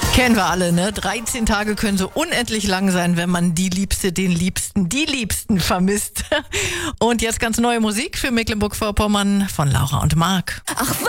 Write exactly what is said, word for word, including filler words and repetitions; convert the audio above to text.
Kennen wir alle, ne? dreizehn Tage können so unendlich lang sein, wenn man die Liebste, den Liebsten, die Liebsten vermisst. Und jetzt ganz neue Musik für Mecklenburg-Vorpommern von Laura und Marc. Ach,